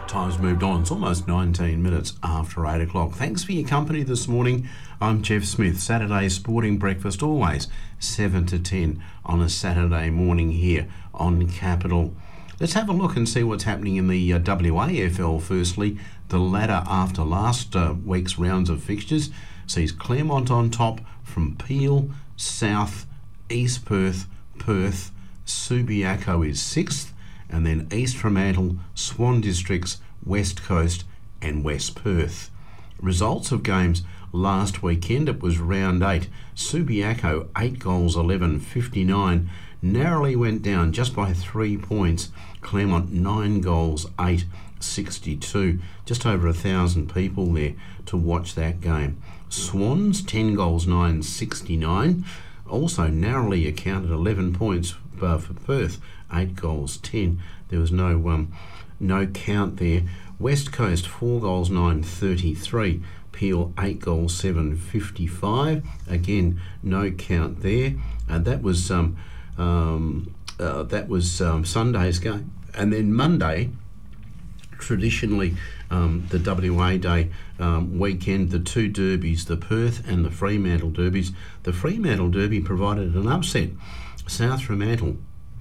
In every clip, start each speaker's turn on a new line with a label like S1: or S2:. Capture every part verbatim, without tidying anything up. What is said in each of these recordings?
S1: Time's moved on. It's almost nineteen minutes after eight o'clock. Thanks for your company this morning. I'm Jeff Smith. Saturday Sporting Breakfast, always seven to ten on a Saturday morning here on Capital. Let's have a look and see what's happening in the uh, W A F L. Firstly, the ladder after last uh, week's rounds of fixtures sees Claremont on top from Peel, South, East Perth, Perth. Subiaco is sixth, and then East Fremantle, Swan Districts, West Coast and West Perth. Results of games last weekend, it was round eight. Subiaco eight goals, eleven fifty-nine, narrowly went down just by three points. Claremont nine goals, eight sixty-two, just over a thousand people there to watch that game. Swans ten goals, nine sixty-nine, also narrowly accounted eleven points uh, for Perth, eight goals, ten. There was no um, no count there. West Coast four goals, nine thirty-three. Peel eight goals, seven fifty-five. Again, no count there. And that was um, um, uh, that was um, Sunday's game. And then Monday, traditionally um, the W A Day um, weekend, the two derbies, the Perth and the Fremantle derbies. The Fremantle derby provided an upset. South Fremantle,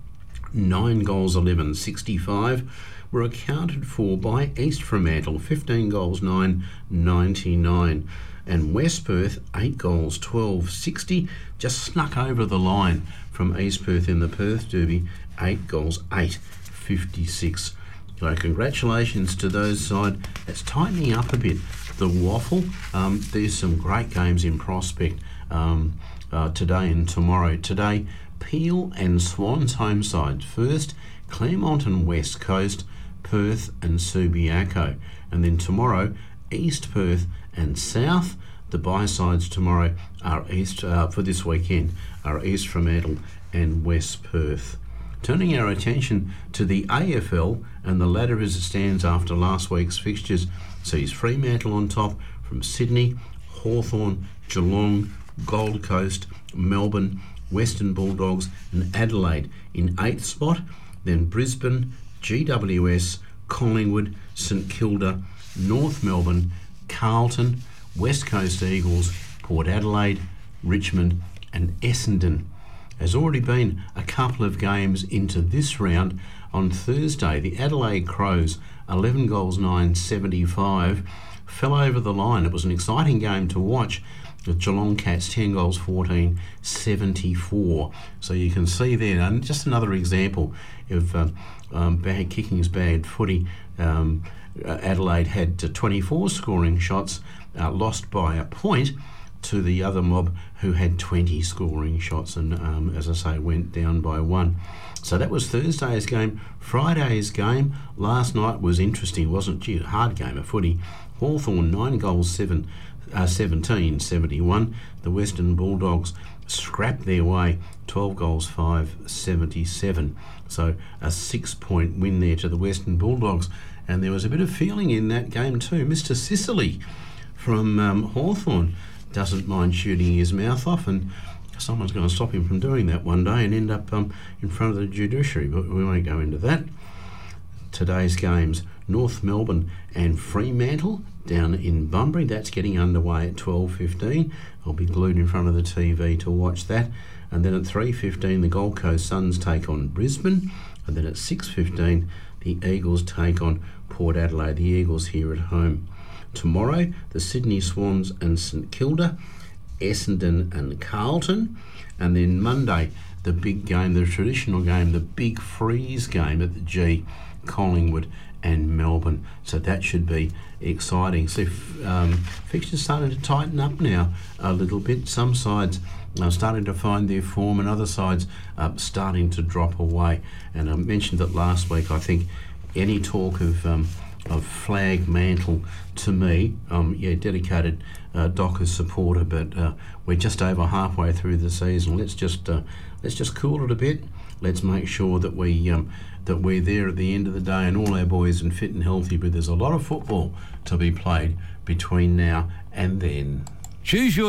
S1: nine goals, eleven sixty-five, were accounted for by East Fremantle, fifteen goals, nine ninety-nine. And West Perth, eight goals, twelve sixty, just snuck over the line from East Perth in the Perth derby, eight goals, eight fifty-six. So congratulations to those side. It's tightening up a bit. The waffle, um, there's some great games in prospect um, uh, today and tomorrow. Today, Peel and Swans home sides first, Claremont and West Coast, Perth and Subiaco. And then tomorrow, East Perth and South. The bye-sides tomorrow are East, uh, for this weekend, are East Fremantle and West Perth. Turning our attention to the A F L, and the ladder as it stands after last week's fixtures sees Fremantle on top from Sydney, Hawthorn, Geelong, Gold Coast, Melbourne, Western Bulldogs and Adelaide in eighth spot. Then Brisbane, G W S, Collingwood, St Kilda, North Melbourne, Carlton, West Coast Eagles, Port Adelaide, Richmond and Essendon. There's already been a couple of games into this round. On Thursday, the Adelaide Crows, eleven goals, nine seventy-five, fell over the line. It was an exciting game to watch. The Geelong Cats, ten goals, fourteen seventy-four. So you can see there, and just another example of uh, um, bad kicking's bad footy. Um, Adelaide had uh, twenty-four scoring shots, uh, lost by a point to the other mob who had twenty scoring shots, and um, as I say, went down by one. So that was Thursday's game. Friday's game last night was interesting, wasn't it? Hard game of footy. Hawthorn nine goals, seven uh, seventeen seventy-one. The Western Bulldogs scrapped their way, twelve goals, five seventy-seven. So a six-point win there to the Western Bulldogs, and there was a bit of feeling in that game too. Mister Sicily from um, Hawthorn doesn't mind shooting his mouth off, and someone's going to stop him from doing that one day and end up um, in front of the judiciary, but we won't go into that. Today's games, North Melbourne and Fremantle down in Bunbury. That's getting underway at twelve fifteen. I'll be glued in front of the T V to watch that. And then at three fifteen, the Gold Coast Suns take on Brisbane. And then at six fifteen, the Eagles take on Port Adelaide. The Eagles here at home. Tomorrow, the Sydney Swans and St Kilda, Essendon and Carlton. And then Monday, the big game, the traditional game, the big freeze game at the G, Collingwood and Melbourne. So that should be exciting. So um, fixtures starting to tighten up now a little bit. Some sides are starting to find their form and other sides are starting to drop away. And I mentioned that last week. I think any talk of um, of flag mantle, to me, um, yeah, dedicated uh, Dockers supporter, but uh, we're just over halfway through the season. Let's just uh, let's just cool it a bit. Let's make sure that we um, that we're there at the end of the day and all our boys are fit and healthy. But there's a lot of football to be played between now and then.
S2: Choose your